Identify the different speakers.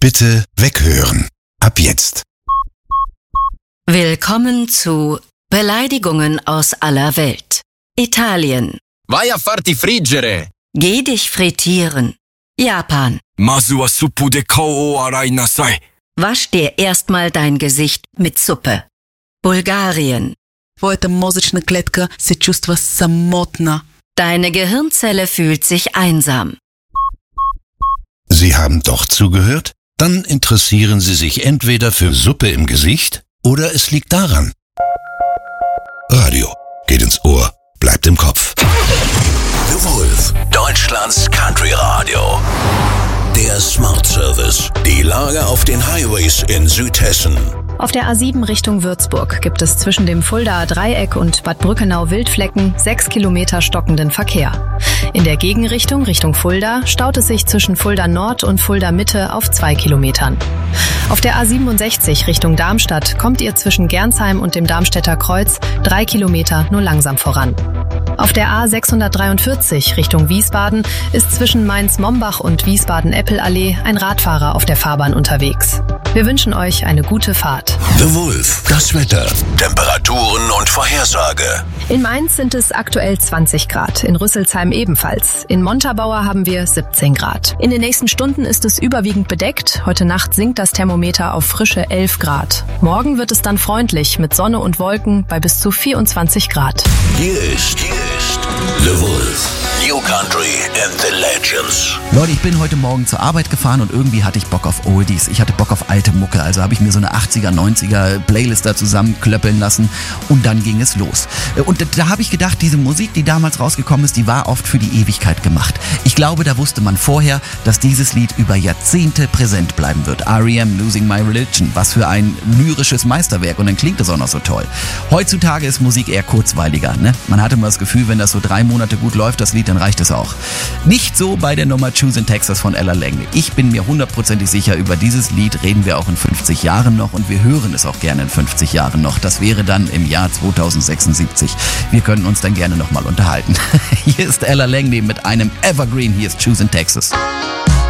Speaker 1: Bitte weghören. Ab jetzt.
Speaker 2: Willkommen zu Beleidigungen aus aller Welt. Italien.
Speaker 3: Vai a farti friggere.
Speaker 2: Geh dich frittieren. Japan.
Speaker 4: Mazu wa suppu de kao o arai nasai.
Speaker 2: Wasch dir erstmal dein Gesicht mit Suppe. Bulgarien.
Speaker 5: Твоята мозъчна клетка се чувства самотна.
Speaker 2: Deine Gehirnzelle fühlt sich einsam.
Speaker 1: Sie haben doch zugehört? Dann interessieren Sie sich entweder für Suppe im Gesicht oder es liegt daran. Radio geht ins Ohr, bleibt im Kopf.
Speaker 6: The Wolf, Deutschlands Country Radio. Der Smart Service. Die Lage auf den Highways in Südhessen.
Speaker 7: Auf der A7 Richtung Würzburg gibt es zwischen dem Fuldaer Dreieck und Bad Brückenau-Wildflecken 6 Kilometer stockenden Verkehr. In der Gegenrichtung Richtung Fulda staut es sich zwischen Fulda Nord und Fulda Mitte auf 2 Kilometern. Auf der A67 Richtung Darmstadt kommt ihr zwischen Gernsheim und dem Darmstädter Kreuz 3 Kilometer nur langsam voran. Auf der A643 Richtung Wiesbaden ist zwischen Mainz-Mombach und Wiesbaden-Eppelallee ein Radfahrer auf der Fahrbahn unterwegs. Wir wünschen euch eine gute Fahrt.
Speaker 6: The Wolf, das Wetter, Temperaturen und Vorhersage.
Speaker 7: In Mainz sind es aktuell 20 Grad, in Rüsselsheim ebenfalls. In Montabaur haben wir 17 Grad. In den nächsten Stunden ist es überwiegend bedeckt. Heute Nacht sinkt das Thermometer auf frische 11 Grad. Morgen wird es dann freundlich mit Sonne und Wolken bei bis zu 24 Grad.
Speaker 6: Hier ist The Wolf. New Country and the Legends.
Speaker 8: Leute, ich bin heute Morgen zur Arbeit gefahren und irgendwie hatte ich Bock auf Oldies. Ich hatte Bock auf alte Mucke, also habe ich mir so eine 80er, 90er Playlist da zusammenklöppeln lassen und dann ging es los. Und da habe ich gedacht, diese Musik, die damals rausgekommen ist, die war oft für die Ewigkeit gemacht. Ich glaube, da wusste man vorher, dass dieses Lied über Jahrzehnte präsent bleiben wird. R.E.M. Losing My Religion, was für ein lyrisches Meisterwerk und dann klingt es auch noch so toll. Heutzutage ist Musik eher kurzweiliger, ne? Man hatte mal das Gefühl, wenn das so 3 Monate gut läuft, das Lied, dann reicht es auch. Nicht so bei der Nummer Choose in Texas von Ella Langley. Ich bin mir 100%ig sicher, über dieses Lied reden wir auch in 50 Jahren noch und wir hören es auch gerne in 50 Jahren noch. Das wäre dann im Jahr 2076. Wir können uns dann gerne nochmal unterhalten. Hier ist Ella Langley mit einem Evergreen. Hier ist Choose in Texas.